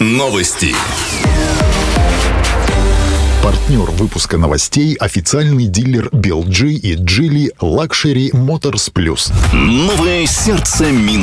Новости. Партнер выпуска новостей – официальный дилер BLG и Geely Luxury Motors Plus. Новое сердце Минска.